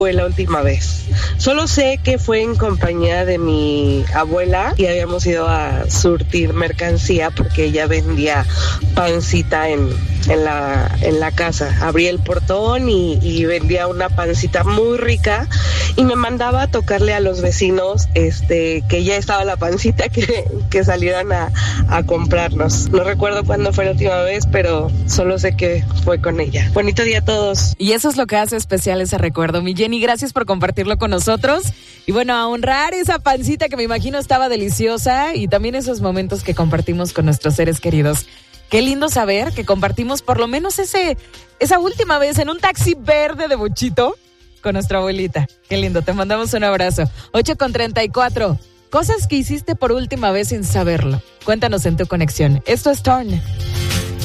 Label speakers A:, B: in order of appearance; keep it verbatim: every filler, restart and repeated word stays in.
A: fue la última vez. Solo sé que fue en compañía de mi abuela y habíamos ido a surtir mercancía porque ella vendía pancita en, en, la, en la casa. Abría el portón y, y vendía una pancita muy rica y me mandaba a tocarle a los vecinos este, que ya estaba la pancita, que, que salieran a, a comprarnos. No recuerdo cuándo fue la última vez, pero solo sé que fue con ella. Bonito día a todos.
B: Y eso es lo que hace especial ese recuerdo, mi Jenny. Gracias por compartirlo con nosotros. Y bueno, a honrar esa pancita que me imagino estaba deliciosa y también esos momentos que compartimos con nuestros seres queridos. Qué lindo saber que compartimos por lo menos ese, esa última vez en un taxi verde de Bochito con nuestra abuelita. Qué lindo, te mandamos un abrazo. ocho con treinta y cuatro. Cosas que hiciste por última vez sin saberlo. Cuéntanos en tu conexión. Esto es Torn.